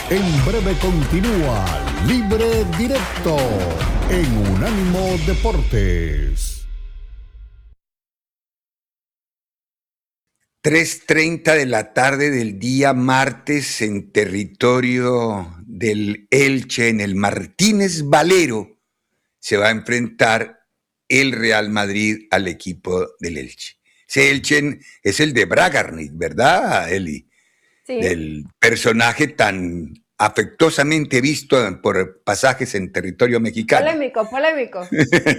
En breve continúa Libre Directo en Unánimo Deportes. 3:30 de la tarde del día martes en territorio del Elche, en el Martínez Valero, se va a enfrentar el Real Madrid al equipo del Elche. Ese Elche es el de Bragarnik, ¿verdad, Eli? Sí. Del personaje tan afectuosamente visto por pasajes en territorio mexicano. Polémico.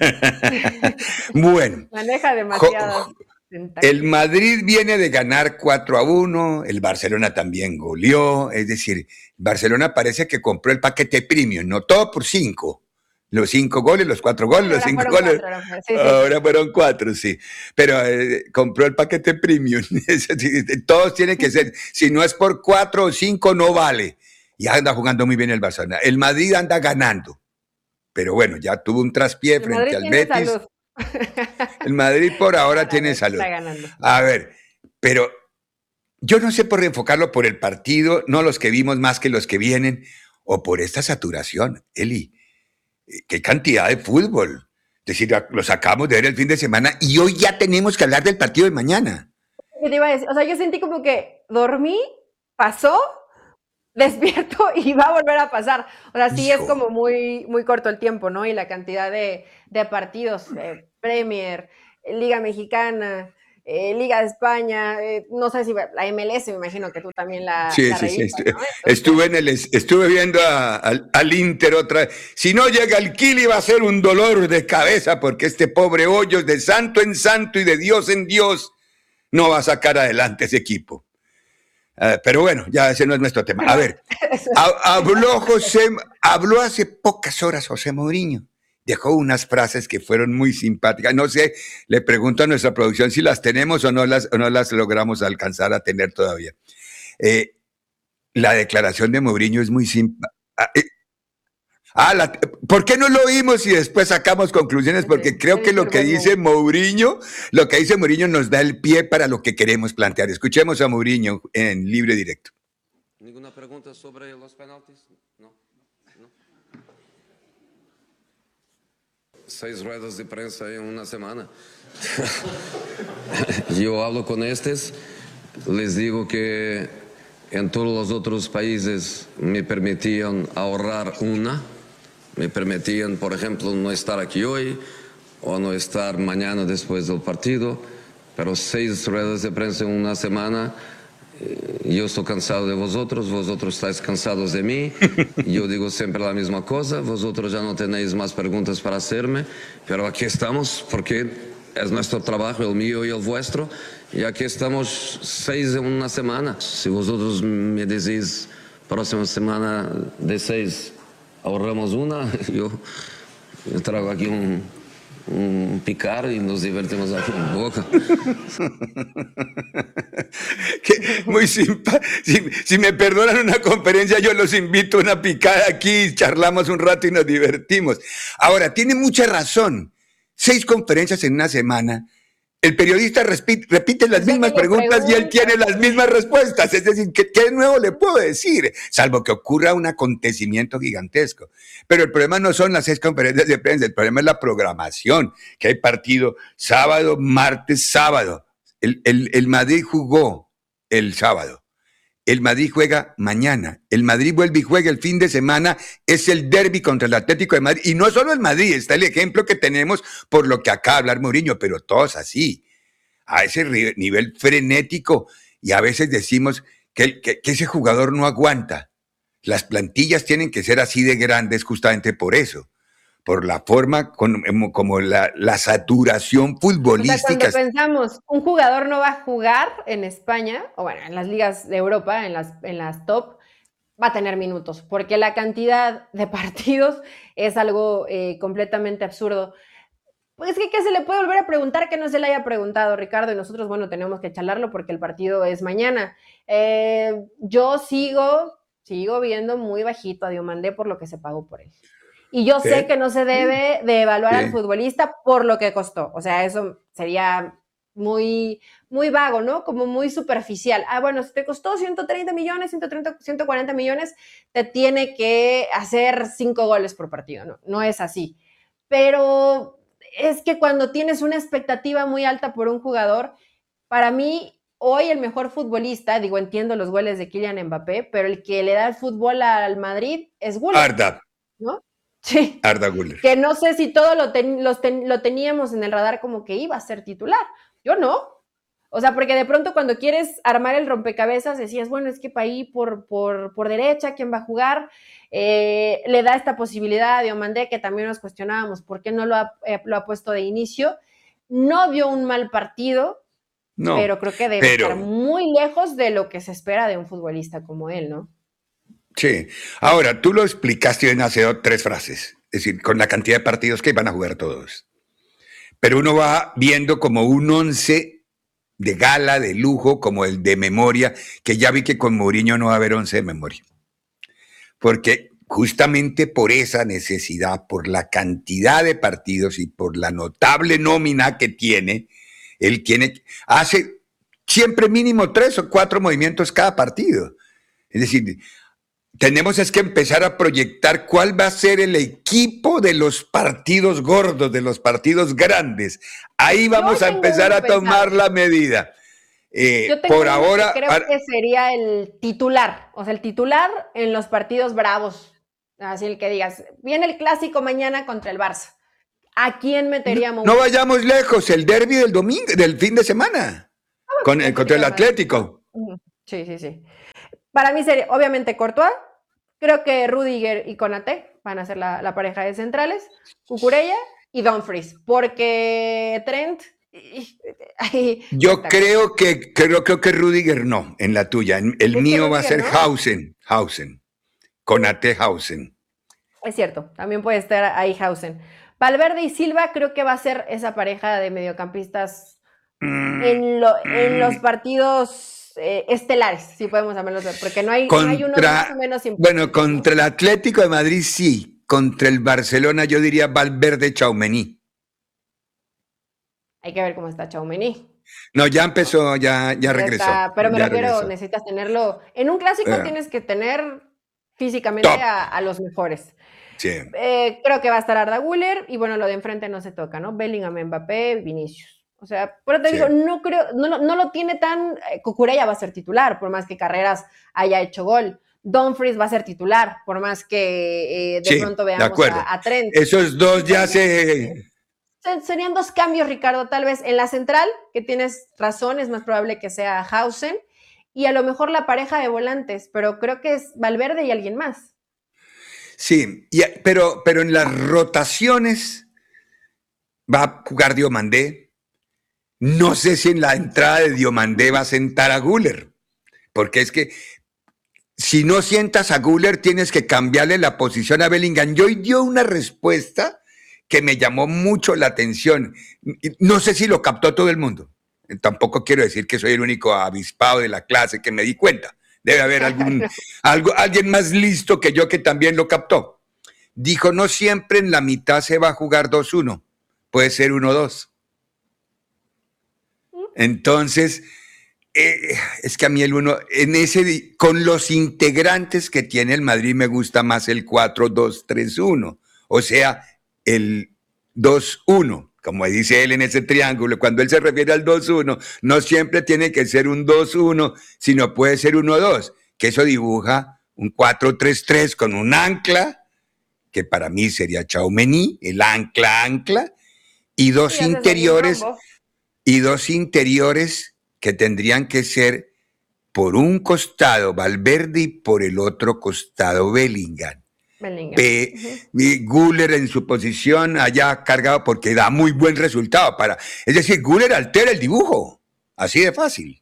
Bueno. Maneja demasiadas. El Madrid viene de ganar 4-1, el Barcelona también goleó, es decir, Barcelona parece que compró el paquete premium, no todo por 5. Los 5 goles, los 4 goles, los 5 goles. Ahora fueron 4, sí. Pero compró el paquete premium. Todos tienen que ser, si no es por 4 o 5, no vale. Y anda jugando muy bien el Barcelona. El Madrid anda ganando. Pero bueno, ya tuvo un traspié frente al Betis. Salud. El Madrid por ahora tiene salud. A ver, pero yo no sé por enfocarlo por el partido, no los que vimos más que los que vienen, o por esta saturación, Eli. Qué cantidad de fútbol. Es decir, los acabamos de ver el fin de semana y hoy ya tenemos que hablar del partido de mañana. ¿Qué te iba a decir? O sea, yo sentí como que dormí, pasó, despierto y va a volver a pasar. O sea, sí es como muy, muy corto el tiempo, ¿no? Y la cantidad de partidos, Premier, Liga Mexicana, Liga de España, no sé si la MLS, me imagino que tú también la revisas, ¿no? Estuve viendo al Inter otra vez. Si no llega el Kili va a ser un dolor de cabeza porque este pobre Hoyos de santo en santo y de Dios en Dios no va a sacar adelante ese equipo. Pero bueno, ya ese no es nuestro tema. A ver, habló hace pocas horas José Mourinho. Dejó unas frases que fueron muy simpáticas. No sé, le pregunto a nuestra producción si las tenemos o no las logramos alcanzar a tener todavía. La declaración de Mourinho es muy simpática. ¿Por qué no lo oímos y después sacamos conclusiones? Porque creo que lo que dice Mourinho nos da el pie para lo que queremos plantear. Escuchemos a Mourinho en Libre Directo. ¿Ninguna pregunta sobre los penaltis? No. 6 ruedas de prensa en una semana. Yo hablo con estos, les digo que en todos los otros países me permitían ahorrar una. Me permitían, por ejemplo, no estar aquí hoy o no estar mañana después del partido, pero 6 ruedas de prensa en una semana, yo estoy cansado de vosotros estáis cansados de mí, yo digo siempre la misma cosa, vosotros ya no tenéis más preguntas para hacerme, pero aquí estamos porque es nuestro trabajo, el mío y el vuestro, y aquí estamos 6 en una semana. Si vosotros me decís próxima semana de 6 ahorramos una, yo traigo aquí un picar y nos divertimos aquí en Boca. Muy simpático. Si me perdonan una conferencia, yo los invito a una picada aquí, charlamos un rato y nos divertimos. Ahora, tiene mucha razón. 6 conferencias en una semana. El periodista repite las mismas preguntas y él tiene las mismas respuestas. Es decir, ¿qué nuevo le puedo decir? Salvo que ocurra un acontecimiento gigantesco. Pero el problema no son las 6 conferencias de prensa, el problema es la programación, que hay partido sábado, martes, sábado. El Madrid jugó el sábado. El Madrid juega mañana. El Madrid vuelve y juega el fin de semana. Es el derbi contra el Atlético de Madrid. Y no solo el Madrid, está el ejemplo que tenemos por lo que acaba de hablar Mourinho, pero todos así, a ese nivel frenético. Y a veces decimos que ese jugador no aguanta. Las plantillas tienen que ser así de grandes justamente por eso. Por la forma como la saturación futbolística. O sea, cuando pensamos, un jugador no va a jugar en España, o bueno, en las ligas de Europa, en las top, va a tener minutos, porque la cantidad de partidos es algo completamente absurdo. Pues ¿qué se le puede volver a preguntar que no se le haya preguntado, Ricardo? Y nosotros, bueno, tenemos que charlarlo porque el partido es mañana. Yo sigo viendo muy bajito a Diomandé por lo que se pagó por él. Y yo sé que no se debe de evaluar al futbolista por lo que costó. O sea, eso sería muy, muy vago, ¿no? Como muy superficial. Ah, bueno, si te costó 130 millones, 140 millones, te tiene que hacer 5 goles por partido, ¿no? No es así. Pero es que cuando tienes una expectativa muy alta por un jugador, para mí, hoy el mejor futbolista, digo, entiendo los goles de Kylian Mbappé, pero el que le da el fútbol al Madrid es Güler, Arda, ¿no? Sí, Arda Güler. que no sé si todo lo teníamos en el radar como que iba a ser titular. Yo no. O sea, porque de pronto cuando quieres armar el rompecabezas decías, bueno, es que para ahí por derecha, ¿quién va a jugar? Le da esta posibilidad a Diomandé, que también nos cuestionábamos por qué no lo ha puesto de inicio. No vio un mal partido, No, pero creo que debe estar muy lejos de lo que se espera de un futbolista como él, ¿no? Sí. Ahora, tú lo explicaste en hace 3 frases. Es decir, con la cantidad de partidos que van a jugar todos. Pero uno va viendo como un 11 de gala, de lujo, como el de memoria, que ya vi que con Mourinho no va a haber 11 de memoria. Porque justamente por esa necesidad, por la cantidad de partidos y por la notable nómina que tiene, él hace siempre mínimo 3 o 4 movimientos cada partido. Es decir, tenemos es que empezar a proyectar cuál va a ser el equipo de los partidos gordos, de los partidos grandes. Ahí vamos a empezar a tomar la medida. Yo tengo por ahora, que creo que sería el titular, o sea, el titular en los partidos bravos. Así el que digas, viene el clásico mañana contra el Barça. ¿A quién meteríamos? No vayamos lejos, el derbi del domingo, del fin de semana, contra el Atlético. Sí, sí, sí. Para mí sería, obviamente, Courtois. Creo que Rudiger y Konaté van a ser la pareja de centrales. Cucurella y Dumfries. Porque Trent... Yo creo que Rudiger no, en la tuya. El mío va a ser Hausen. Konaté Hausen. Es cierto, también puede estar ahí Hausen. Valverde y Silva creo que va a ser esa pareja de mediocampistas en los partidos estelares, si podemos llamarlos, porque no hay uno más o menos importante. Bueno, contra el Atlético de Madrid sí, contra el Barcelona yo diría Valverde, Tchouaméni. Hay que ver cómo está Tchouaméni. No, ya empezó, ya regresó. Pero me refiero, necesitas tenerlo. En un clásico tienes que tener físicamente a los mejores. Sí. Creo que va a estar Arda Güler y bueno, lo de enfrente no se toca, ¿no? Bellingham, Mbappé, Vinicius. O sea, pero te digo, no creo, no lo tiene tan... Cucurella va a ser titular, por más que Carreras haya hecho gol. Dumfries va a ser titular, por más que de pronto veamos a Trent. Esos dos ya Serían 2 cambios, Ricardo, tal vez en la central, que tienes razón, es más probable que sea Hausen, y a lo mejor la pareja de volantes, pero creo que es Valverde y alguien más. Sí, pero en las rotaciones va a jugar Diomandé. No sé si en la entrada de Diomandé va a sentar a Güler, porque es que si no sientas a Güler tienes que cambiarle la posición a Bellingham. Y hoy dio una respuesta que me llamó mucho la atención. No sé si lo captó todo el mundo. Tampoco quiero decir que soy el único avispado de la clase que me di cuenta. Debe haber alguien más listo que yo que también lo captó. Dijo, no siempre en la mitad se va a jugar 2-1, puede ser 1-2. Entonces, es que a mí el 1, con los integrantes que tiene el Madrid me gusta más el 4-2-3-1, o sea, el 2-1, como dice él en ese triángulo, cuando él se refiere al 2-1, no siempre tiene que ser un 2-1, sino puede ser 1-2, que eso dibuja un 4-3-3 con un ancla, que para mí sería Tchouaméni, el ancla, y dos interiores que tendrían que ser por un costado Valverde y por el otro costado Bellingham. Güler en su posición allá cargado porque da muy buen resultado. Es decir, Güler altera el dibujo, así de fácil.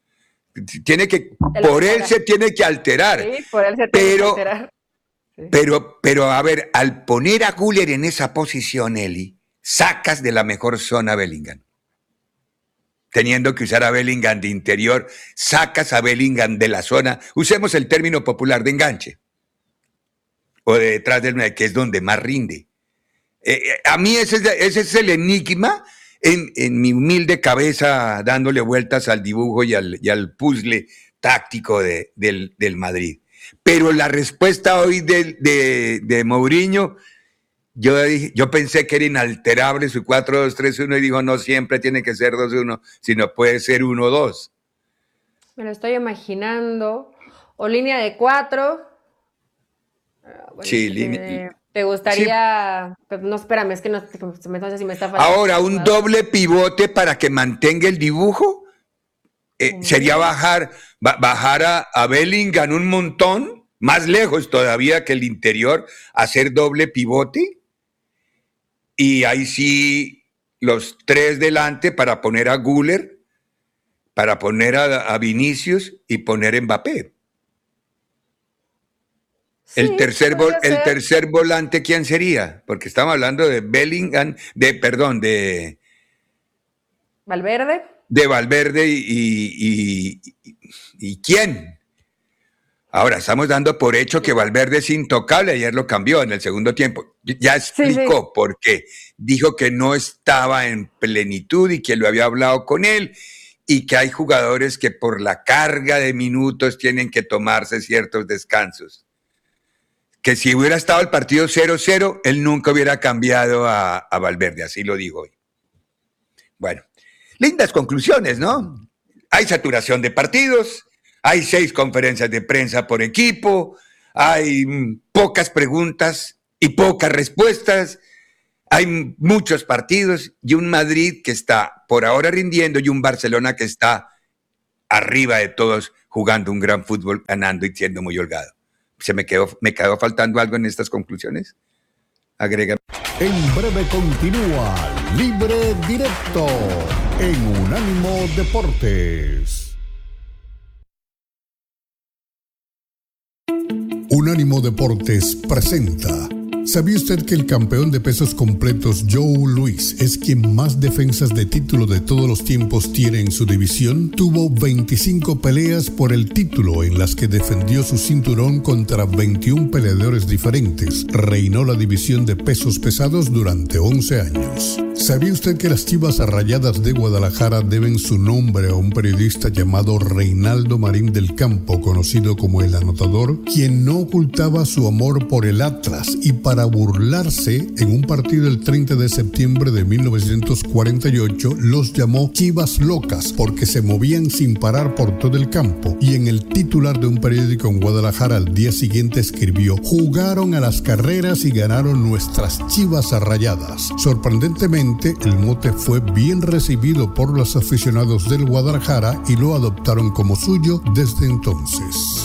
Por él se tiene que alterar. Sí, por él se tiene que alterar. Sí. Pero a ver, al poner a Güler en esa posición, Eli, sacas de la mejor zona a Bellingham. Teniendo que usar a Bellingham de interior, sacas a Bellingham de la zona, usemos el término popular de enganche, o de detrás del 9, que es donde más rinde. A mí ese es el enigma en mi humilde cabeza dándole vueltas al dibujo y al puzzle táctico del Madrid. Pero la respuesta hoy de Mourinho, yo pensé que era inalterable su 4-2-3-1 y dijo, no siempre tiene que ser 2-1, sino puede ser 1-2. Me lo estoy imaginando. O línea de 4. Bueno, Sí, ¿te gustaría? Sí. No, espérame, es que no sé si me está faltando. Ahora, un doble pivote para que mantenga el dibujo. Sería bajar a Bellingham un montón, más lejos todavía que el interior, hacer doble pivote. Y ahí sí, los 3 delante para poner a Güler, para poner a Vinicius y poner a Mbappé. Sí, el tercer volante, ¿quién sería? Porque estamos hablando de Bellingham, de Valverde. De Valverde y ¿quién? Ahora, estamos dando por hecho que Valverde es intocable. Ayer lo cambió en el segundo tiempo. Ya explicó por qué. Dijo que no estaba en plenitud y que lo había hablado con él y que hay jugadores que por la carga de minutos tienen que tomarse ciertos descansos. Que si hubiera estado el partido 0-0, él nunca hubiera cambiado a Valverde. Así lo dijo hoy. Bueno. Lindas conclusiones, ¿no? Hay saturación de partidos, hay 6 conferencias de prensa por equipo, hay pocas preguntas y pocas respuestas, hay muchos partidos y un Madrid que está por ahora rindiendo y un Barcelona que está arriba de todos jugando un gran fútbol, ganando y siendo muy holgado. ¿Me quedó faltando algo en estas conclusiones? Agrega. En breve continúa Libre Directo en Unánimo Deportes. Unánimo Deportes presenta. ¿Sabía usted que el campeón de pesos completos Joe Louis es quien más defensas de título de todos los tiempos tiene en su división? Tuvo 25 peleas por el título en las que defendió su cinturón contra 21 peleadores diferentes. Reinó la división de pesos pesados durante 11 años. ¿Sabía usted que las Chivas Rayadas de Guadalajara deben su nombre a un periodista llamado Reinaldo Marín del Campo, conocido como El Anotador, quien no ocultaba su amor por el Atlas y para burlarse, en un partido el 30 de septiembre de 1948, los llamó Chivas Locas porque se movían sin parar por todo el campo, y en el titular de un periódico en Guadalajara al día siguiente escribió: jugaron a las carreras y ganaron nuestras Chivas Rayadas. Sorprendentemente, el mote fue bien recibido por los aficionados del Guadalajara y lo adoptaron como suyo desde entonces.